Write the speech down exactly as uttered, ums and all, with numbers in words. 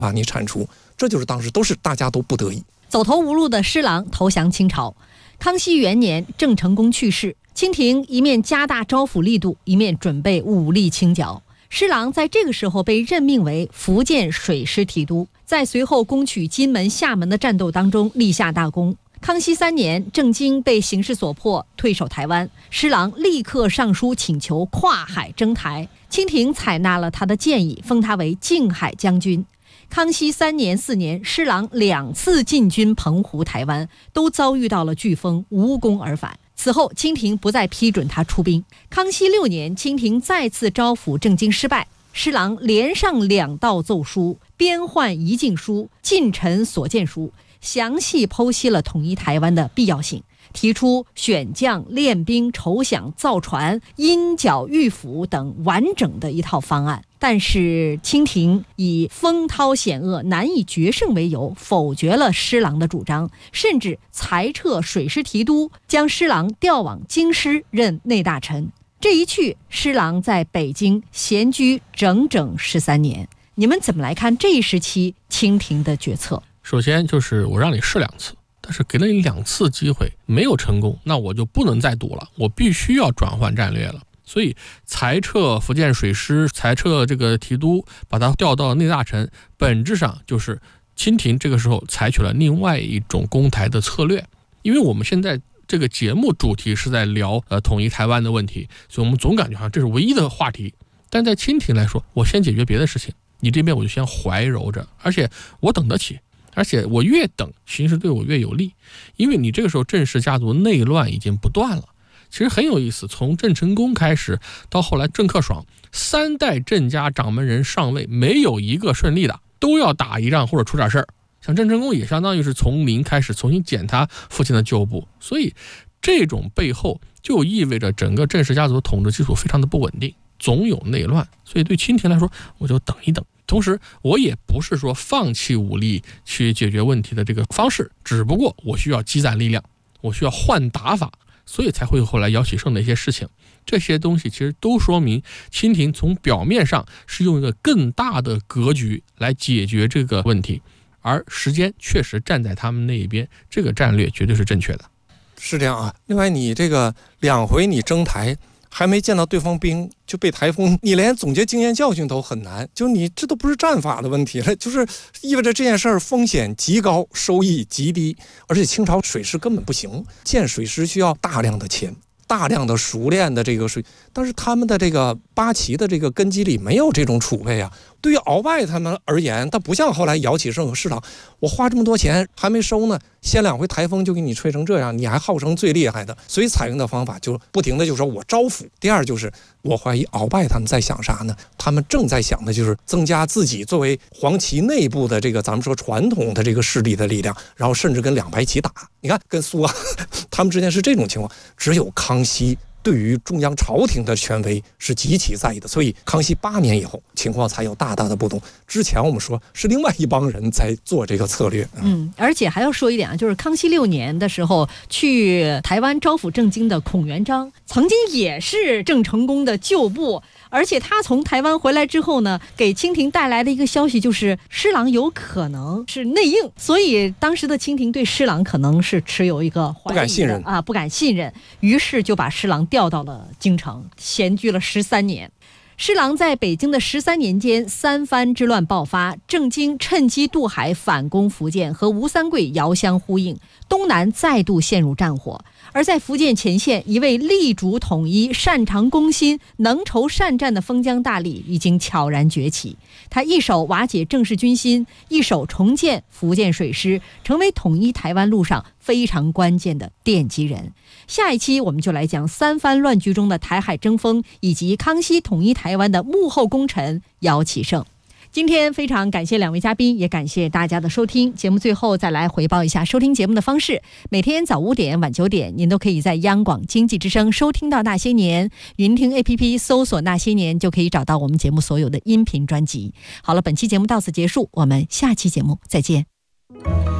把你铲除，这就是当时都是大家都不得已。 走投无路的施琅投降清朝。康熙元年，郑成功去世，清廷一面加大招抚力度，一面准备武力清剿。施琅在这个时候被任命为福建水师提督，在随后攻取金门、厦门的战斗当中立下大功。康熙三年，郑经被形势所迫退守台湾，施琅立刻上书请求跨海征台，清廷采纳了他的建议，封他为靖海将军。康熙三年、四年，施琅两次进军澎湖、台湾，都遭遇到了飓风，无功而返。此后，清廷不再批准他出兵。康熙六年，清廷再次招抚郑经失败，施琅连上两道奏书，编换遗禁书、近臣所见书，详细剖析了统一台湾的必要性，提出选将、练兵、筹饷、造船、因剿御府等完整的一套方案。但是清廷以风涛险恶、难以决胜为由，否决了施琅的主张，甚至裁撤水师提督，将施琅调往京师任内大臣。这一去，施琅在北京闲居整整十三年。你们怎么来看这一时期清廷的决策？ 首先就是我让你试两次，但是给了你两次机会没有成功，那我就不能再赌了，我必须要转换战略了。所以裁撤福建水师，裁撤这个提督，把他调到内大臣，本质上就是清廷这个时候采取了另外一种攻台的策略。因为我们现在这个节目主题是在聊呃统一台湾的问题，所以我们总感觉好像这是唯一的话题。但在清廷来说，我先解决别的事情，你这边我就先怀柔着，而且我等得起，而且我越等形势对我越有利，因为你这个时候郑氏家族内乱已经不断了。其实很有意思，从郑成功开始到后来郑克爽，三代郑家掌门人上位，没有一个顺利的，都要打一仗或者出点事儿。像郑成功也相当于是从零开始重新捡他父亲的旧部，所以这种背后就意味着整个郑氏家族的统治基础非常的不稳定，总有内乱。所以对清廷来说，我就等一等。同时我也不是说放弃武力去解决问题的这个方式，只不过我需要积攒力量，我需要换打法，所以才会后来姚启圣的一些事情。这些东西其实都说明清廷从表面上是用一个更大的格局来解决这个问题，而时间确实站在他们那一边，这个战略绝对是正确的。 是这样啊。另外你这个两回你征台还没见到对方兵就被台风，你连总结经验教训都很难，就你这都不是战法的问题了，就是意味着这件事儿风险极高，收益极低，而且清朝水师根本不行，建水师需要大量的钱，大量的熟练的这个水，但是他们的这个八旗的这个根基里没有这种储备啊。对于鳌拜他们而言，他不像后来姚启圣和施琅，我花这么多钱还没收呢，先两回台风就给你吹成这样，你还号称最厉害的，所以采用的方法就不停的就说我招抚。第二就是我怀疑鳌拜他们在想啥呢？他们正在想的就是增加自己作为黄旗内部的这个咱们说传统的这个势力的力量，然后甚至跟两白旗打。你看跟苏啊他们之间是这种情况，只有康熙对于中央朝廷的权威是极其在意的，所以康熙八年以后情况才有大大的不同。之前我们说是另外一帮人在做这个策略。 嗯，而且还要说一点啊，就是康熙六年的时候去台湾招抚郑经的孔元璋，曾经也是郑成功的旧部，而且他从台湾回来之后呢，给清廷带来的一个消息就是施琅有可能是内应，所以当时的清廷对施琅可能是持有一个怀疑的不敢信任啊，不敢信任，于是就把施琅调到了京城，闲居了十三年。施琅在北京的十三年间，三藩之乱爆发，郑经趁机渡海反攻福建，和吴三桂遥相呼应，东南再度陷入战火。而在福建前线，一位力主统一、擅长攻心、能筹善战的封疆大吏已经悄然崛起。他一手瓦解郑氏军心，一手重建福建水师，成为统一台湾路上非常关键的奠基人。下一期我们就来讲三藩乱局中的台海争锋，以及康熙统一台湾的幕后功臣姚启圣。今天非常感谢两位嘉宾，也感谢大家的收听。节目最后再来回报一下收听节目的方式：每天早五点、晚九点，您都可以在央广经济之声收听到《那些年》，云听 A P P 搜索《那些年》就可以找到我们节目所有的音频专辑。好了，本期节目到此结束，我们下期节目再见。